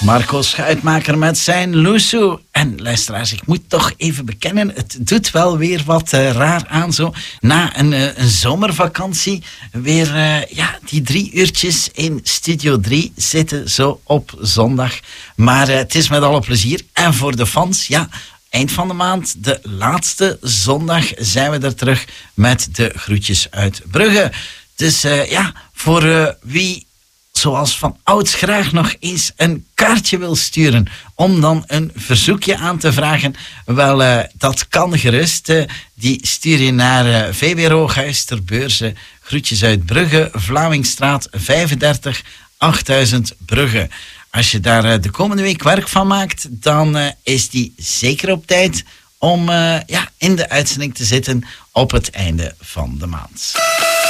Marco Schuitmaker met zijn Loesoe. En luisteraars, ik moet toch even bekennen, het doet wel weer wat raar aan zo. Na een zomervakantie weer die 3 uurtjes in Studio 3 zitten zo op zondag. Maar het is met alle plezier. En voor de fans, eind van de maand, de laatste zondag, zijn we er terug met de groetjes uit Brugge. Dus voor wie zoals van ouds graag nog eens een kaartje wil sturen om dan een verzoekje aan te vragen, wel, dat kan gerust. Die stuur je naar VWRO Huis ter Beurze, groetjes uit Brugge, Vlamingstraat 35, 8000 Brugge. Als je daar de komende week werk van maakt, dan is die zeker op tijd om in de uitzending te zitten op het einde van de maand.